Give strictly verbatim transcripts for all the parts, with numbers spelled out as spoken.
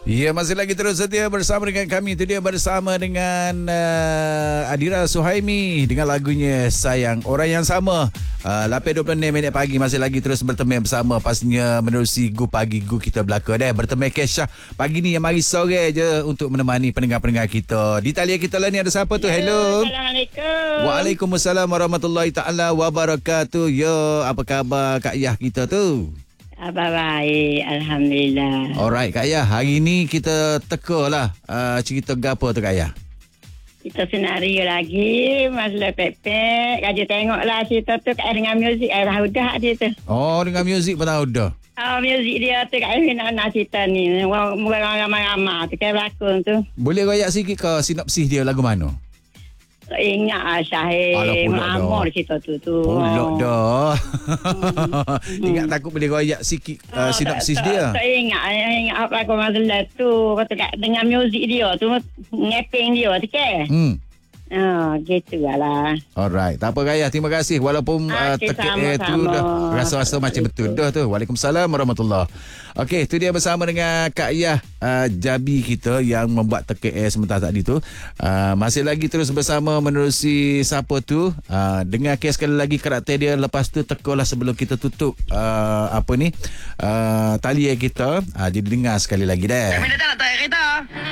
Ya, masih lagi terus setia bersama dengan kami. Itu dia bersama dengan uh, Adira Suhaimi dengan lagunya Sayang. Orang yang sama. Uh, lapan dua puluh enam minit pagi masih lagi terus bertemu bersama. Pastinya menerusi Gu Pagi Gu kita belakang deh. Bertemu Kesha pagi ni yang mari sore je untuk menemani pendengar-pendengar kita. Di talian kita lah ni ada siapa tu? Hello. Assalamualaikum. Waalaikumsalam warahmatullahi taala wabarakatuh. Ya, apa khabar Kak Yah kita tu? Abah baik, Alhamdulillah. Alright Kak Yah, hari ni kita teka lah uh, cerita gapo tu Kak Yah? Kita senario lagi, masalah pepek. Kaji tengoklah cerita tu kat dengan muzik. Eh, udah dia tu. Oh, dengan muzik pun tahu dah. Oh, muzik dia tu kat nak cerita ni. Orang ramai-ramai tu, kayak berlakon tu. Boleh royak sikit ke sinopsis dia lagu mana? Tak ingat lah Syahir. Mengamor cerita tu tu. Pulak dah. Hmm. Ingat takut boleh royak sikit uh, Oh, sinopsis tak, dia. Tak, tak ingat. Ingat apa aku masalah tu. Kata kat dengan muzik dia tu. Ngepeng dia tu ke? Hmm. Oh, gitu lah. Alright. Tak apa Kak Yah, terima kasih. Walaupun uh, Okey, teka eh, tu sama-sama. dah rasa-rasa macam betul dah tu. Waalaikumsalam warahmatullahi. Okey, tu dia bersama dengan Kak Yah uh, Jabi kita yang membuat teka eh sebentar tadi tu. Uh, masih lagi terus bersama menerusi siapa tu. Uh, dengar kes sekali lagi karakter dia. Lepas tu tekalah sebelum kita tutup uh, apa ni uh, talian kita. Uh, jadi dengar sekali lagi dah. Kami datang nak tayar kereta.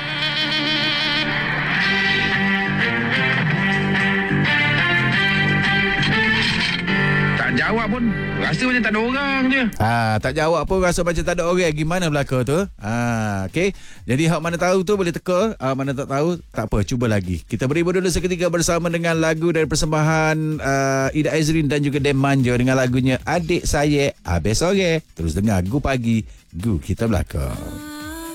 Tak jawab pun. Rasa macam tak ada orang je. Ha, tak jawab pun rasa macam tak ada orang. Gimana belaka tu? Ha, okey. Jadi hak mana tahu tu boleh teka. Ha, mana tak tahu, tak apa. Cuba lagi. Kita beri dulu seketika bersama dengan lagu dari persembahan uh, Ida Azrin dan juga Dem Manja dengan lagunya Adik Saya Habis Sore. Terus dengar Gu Pagi, Gu Kita Belakang.